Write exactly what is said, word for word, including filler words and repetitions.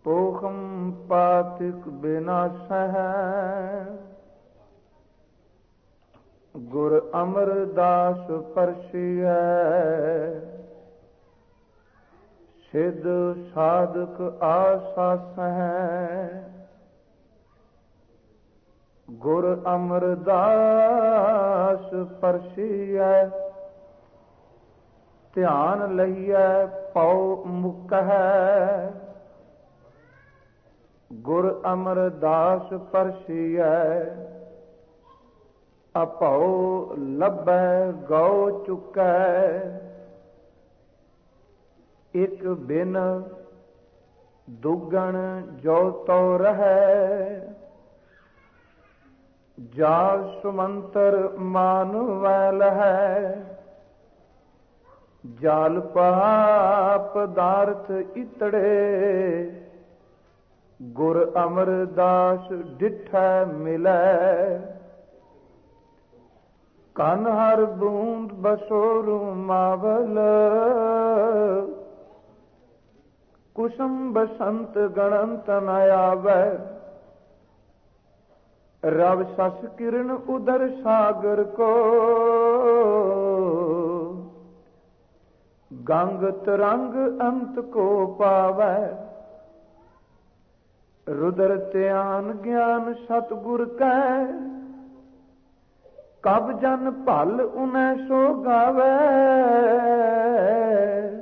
पोखम पातिक बिनाशह गुर अमरदास परसिय सिद्ध साधक आसास है। गुर अमरदास परसिय ध्यान लइए पौ मुक है। गुर अमरदास परसिय अपौ लभै गौ चुकै। इक बिन दुगण जो तो रहै। जा सुमंतर मानवैल है। जाल पाप पदार्थ इतड़े। गुर अमरदास डिठै मिलै। कन हर बूंद बसोरु मावल। कुसुम बसंत गणंत न आवै। रव सस किरण उदर सागर को। गंग तरंग अंत को पावै। रुद्र ध्यान ज्ञान सतगुर कै। कब जन भल उनै सो गावै।